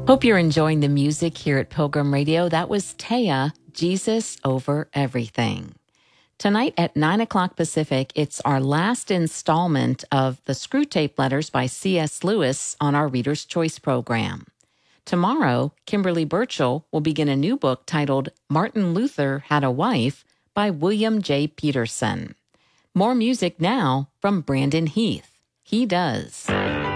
Hope you're enjoying the music here at Pilgrim Radio. That was Taya, Jesus Over Everything. Tonight at 9 o'clock Pacific, it's our last installment of the Screwtape Letters by C.S. Lewis on our Reader's Choice program. Tomorrow, Kimberly Burchell will begin a new book titled Martin Luther Had a Wife by William J. Peterson. More music now from Brandon Heath. He does.